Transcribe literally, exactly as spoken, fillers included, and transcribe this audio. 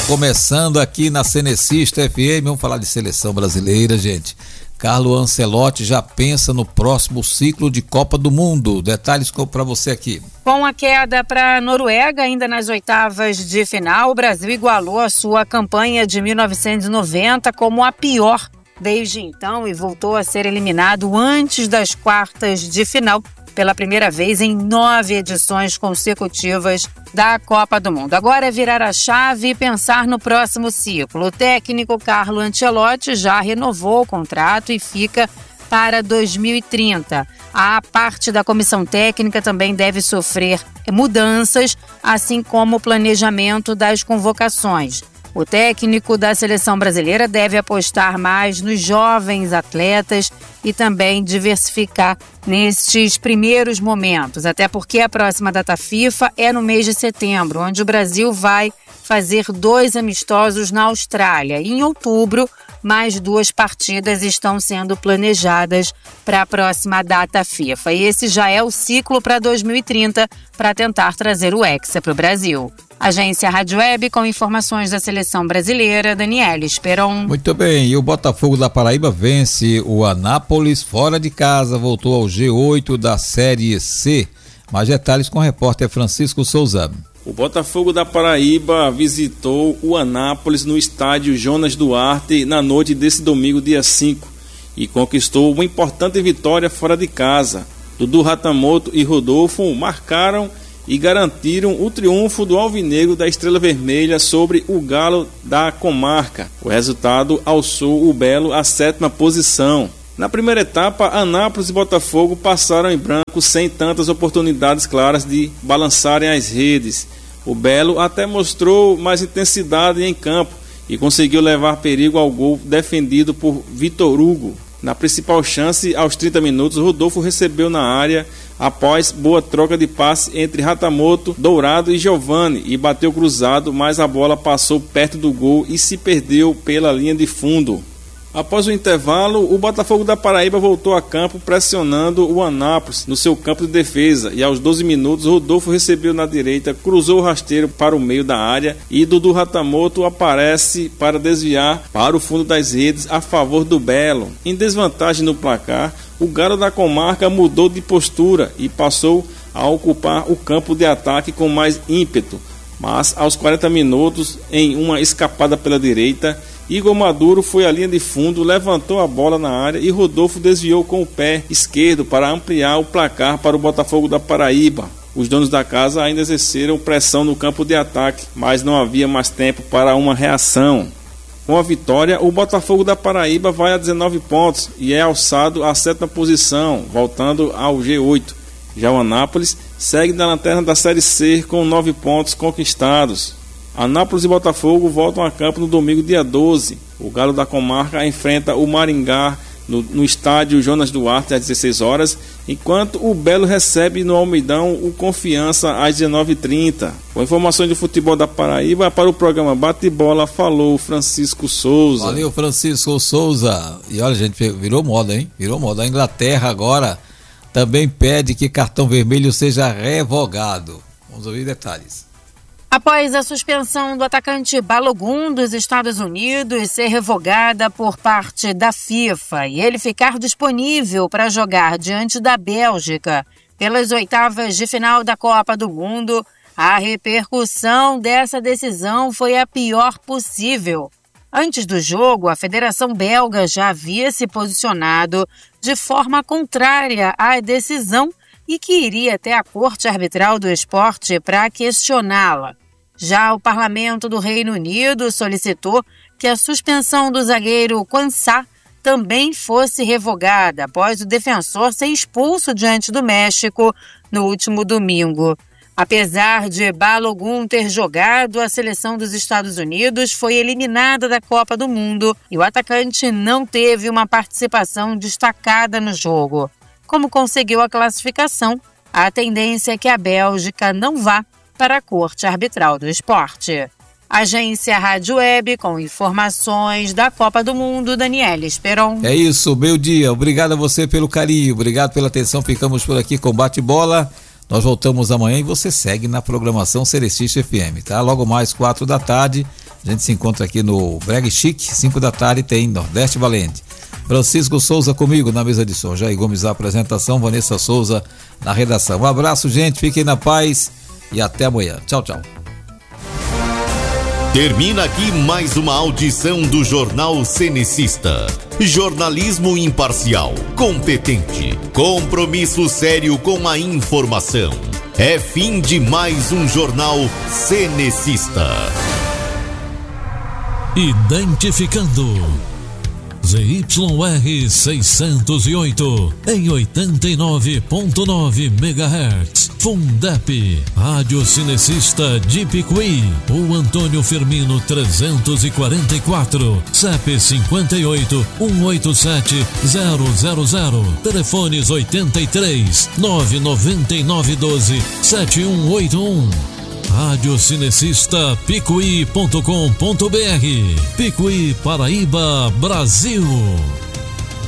começando aqui na Cenecista F M, vamos falar de seleção brasileira, gente. Carlo Ancelotti já pensa no próximo ciclo de Copa do Mundo. Detalhes para você aqui. Com a queda para a Noruega, ainda nas oitavas de final, o Brasil igualou a sua campanha de mil novecentos e noventa como a pior desde então e voltou a ser eliminado antes das quartas de final pela primeira vez em nove edições consecutivas da Copa do Mundo. Agora é virar a chave e pensar no próximo ciclo. O técnico Carlo Ancelotti já renovou o contrato e fica para dois mil e trinta. A parte da comissão técnica também deve sofrer mudanças, assim como o planejamento das convocações. O técnico da seleção brasileira deve apostar mais nos jovens atletas e também diversificar nestes primeiros momentos, até porque a próxima data FIFA é no mês de setembro, onde o Brasil vai fazer dois amistosos na Austrália. E em outubro, mais duas partidas estão sendo planejadas para a próxima data FIFA. E esse já é o ciclo para dois mil e trinta para tentar trazer o Hexa para o Brasil. Agência Rádio Web com informações da seleção brasileira, Daniela Esperon. Muito bem, e o Botafogo da Paraíba vence o Anápolis fora de casa, voltou ao G oito da Série C. Mais detalhes com o repórter Francisco Souza. O Botafogo da Paraíba visitou o Anápolis no estádio Jonas Duarte na noite desse domingo, dia cinco, e conquistou uma importante vitória fora de casa. Dudu Ratamoto e Rodolfo marcaram e garantiram o triunfo do alvinegro da Estrela Vermelha sobre o Galo da Comarca. O resultado alçou o Belo à sétima posição. Na primeira etapa, Anápolis e Botafogo passaram em branco sem tantas oportunidades claras de balançarem as redes. O Belo até mostrou mais intensidade em campo e conseguiu levar perigo ao gol defendido por Vitor Hugo. Na principal chance, aos trinta minutos, Rodolfo recebeu na área após boa troca de passe entre Ratamoto, Dourado e Giovani e bateu cruzado, mas a bola passou perto do gol e se perdeu pela linha de fundo. Após o intervalo, o Botafogo da Paraíba voltou a campo pressionando o Anápolis no seu campo de defesa e aos doze minutos Rodolfo recebeu na direita, cruzou o rasteiro para o meio da área e Dudu Ratamoto aparece para desviar para o fundo das redes a favor do Belo. Em desvantagem no placar, o Galo da Comarca mudou de postura e passou a ocupar o campo de ataque com mais ímpeto, mas aos quarenta minutos, em uma escapada pela direita, Igor Maduro foi à linha de fundo, levantou a bola na área e Rodolfo desviou com o pé esquerdo para ampliar o placar para o Botafogo da Paraíba. Os donos da casa ainda exerceram pressão no campo de ataque, mas não havia mais tempo para uma reação. Com a vitória, o Botafogo da Paraíba vai a dezenove pontos e é alçado à sétima posição, voltando ao G oito. Já o Anápolis segue na lanterna da Série C com nove pontos conquistados. Anápolis e Botafogo voltam a campo no domingo, dia doze. O Galo da Comarca enfrenta o Maringá no, no estádio Jonas Duarte às dezesseis horas, enquanto o Belo recebe no Almeidão o Confiança às dezenove e trinta. Com informações de futebol da Paraíba, para o programa Bate Bola, falou Francisco Souza. Valeu, Francisco Souza. E olha, gente, virou moda, hein? Virou moda. A Inglaterra agora também pede que cartão vermelho seja revogado. Vamos ouvir detalhes. Após a suspensão do atacante Balogun dos Estados Unidos ser revogada por parte da FIFA e ele ficar disponível para jogar diante da Bélgica pelas oitavas de final da Copa do Mundo, a repercussão dessa decisão foi a pior possível. Antes do jogo, a Federação Belga já havia se posicionado de forma contrária à decisão e que iria até a Corte Arbitral do Esporte para questioná-la. Já o Parlamento do Reino Unido solicitou que a suspensão do zagueiro Quansah também fosse revogada após o defensor ser expulso diante do México no último domingo. Apesar de Balogun ter jogado, a seleção dos Estados Unidos foi eliminada da Copa do Mundo e o atacante não teve uma participação destacada no jogo. Como conseguiu a classificação, a tendência é que a Bélgica não vá para a Corte Arbitral do Esporte. Agência Rádio Web com informações da Copa do Mundo, Daniela Esperon. É isso, meio-dia. Obrigado a você pelo carinho, obrigado pela atenção. Ficamos por aqui com Bate Bola. Nós voltamos amanhã e você segue na programação Cenecista F M, tá? Logo mais, quatro da tarde, A gente se encontra aqui no Brega Chique, cinco da tarde tem Nordeste Valente. Francisco Souza comigo na mesa de som, Jair Gomes na apresentação, Vanessa Souza na redação. Um abraço, gente, fiquem na paz e até amanhã. Tchau, tchau. Termina aqui mais uma audição do Jornal Cenecista. Jornalismo imparcial, competente, compromisso sério com a informação. É fim de mais um Jornal Cenecista. Identificando Z Y R seiscentos e oito em oitenta e nove ponto nove megahertz. Fundep, Rádio Cinecista de Picuí. O Antônio Firmino trezentos e quarenta e quatro, C E P cinquenta e oito, cento e oitenta e sete, zero zero zero. Telefones oitenta e três, nove nove nove um dois, sete um oito um. Rádio Cinecista Picuí ponto com ponto br. Picuí, Paraíba, Brasil.